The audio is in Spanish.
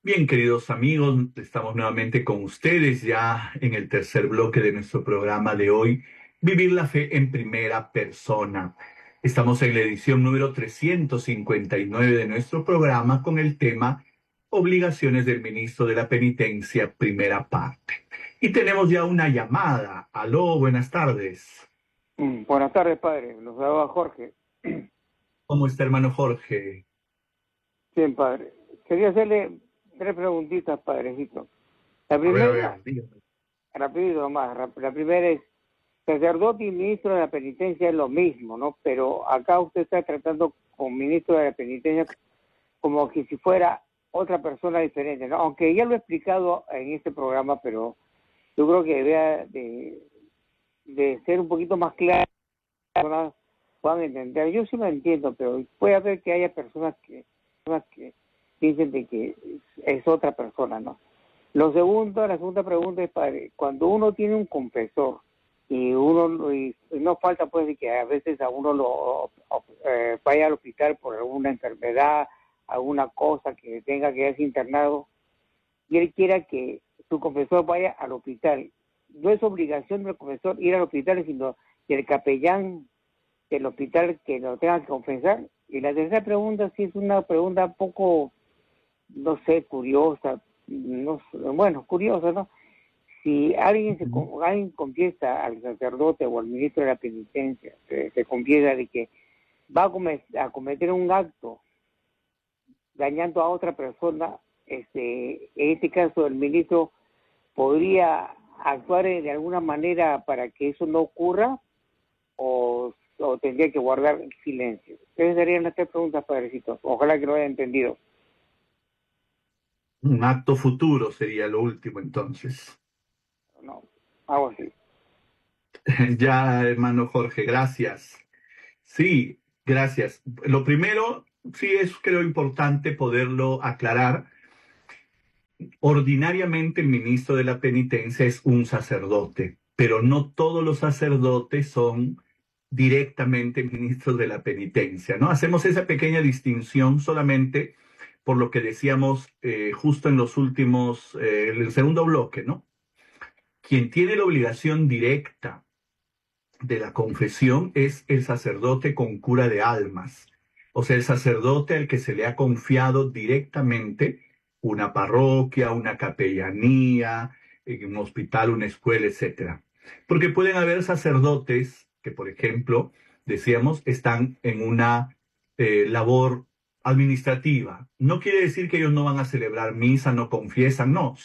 Bien, queridos amigos, estamos nuevamente con ustedes ya en el tercer bloque de nuestro programa de hoy, Vivir la Fe en Primera Persona. Estamos en la edición número 359 de nuestro programa con el tema Obligaciones del Ministro de la Penitencia, primera parte. Y tenemos ya una llamada. Aló, buenas tardes. Buenas tardes, padre. Los hablaba Jorge. ¿Cómo está, hermano Jorge? Bien, padre. Quería hacerle tres preguntitas, padrecito. La A ver, primera, dígame. rapidito nomás, la primera es, sacerdote y ministro de la penitencia es lo mismo, ¿no? Pero acá usted está tratando con ministro de la penitencia como que si fuera otra persona diferente, ¿no? Aunque ya lo he explicado en este programa, pero yo creo que debe de ser un poquito más claro, personas puedan entender. Yo sí lo entiendo, pero puede haber que haya personas que piensen de que es otra persona, ¿no? La segunda pregunta es, padre, cuando uno tiene un confesor y no falta pues de que a veces a uno vaya al hospital por alguna enfermedad, alguna cosa que tenga que quedarse internado, y él quiera que su confesor vaya al hospital. No es obligación del confesor ir al hospital, sino que el capellán del hospital que lo tenga que confesar. Y la tercera pregunta sí es una pregunta un poco, no sé, curiosa, no sé, bueno, curiosa, ¿no? Si alguien confiesa al sacerdote o al ministro de la penitencia, se confiesa de que va a cometer un acto dañando a otra persona, en este caso el ministro podría actuar de alguna manera para que eso no ocurra, o tendría que guardar silencio. Esas serían las tres preguntas, padrecitos. Ojalá que lo haya entendido. Un acto futuro sería lo último entonces. No, algo así. Ya, hermano Jorge, gracias. Sí, gracias. Lo primero, sí es, creo, importante poderlo aclarar. Ordinariamente el ministro de la penitencia es un sacerdote, pero no todos los sacerdotes son directamente ministros de la penitencia, ¿no? Hacemos esa pequeña distinción solamente por lo que decíamos justo en los últimos, el segundo bloque, ¿no? Quien tiene la obligación directa de la confesión es el sacerdote con cura de almas, o sea, el sacerdote al que se le ha confiado directamente una parroquia, una capellanía, un hospital, una escuela, etcétera. Porque pueden haber sacerdotes que, por ejemplo, decíamos, están en una labor administrativa. No quiere decir que ellos no van a celebrar misa, no confiesan, no.